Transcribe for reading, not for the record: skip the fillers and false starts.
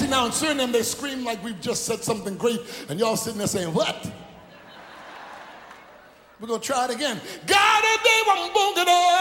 See, now in Suriname, they scream like we've just said something great, and y'all sitting there saying, what? We're going to try it again. God, they want boogie.